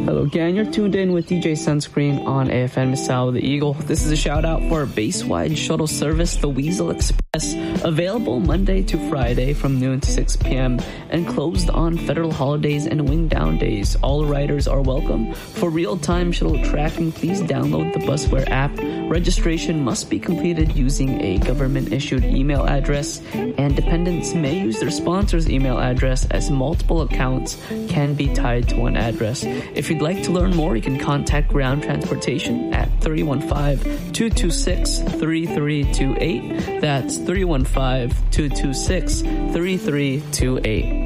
Hello again, you're tuned in with DJ Sunscreen on AFN Misao the Eagle. This is a shout out for base-wide shuttle service, the Weasel Express, available Monday to Friday from noon to 6 p.m. and closed on federal holidays and wing down days. All riders are welcome. For real-time shuttle tracking, please download the Busware app. Registration must be completed using a government-issued email address, and dependents may use their sponsor's email address as multiple accounts can be tied to one address. If you'd like to learn more, you can contact Ground Transportation at 315-226-3328. That's 315-226-3328.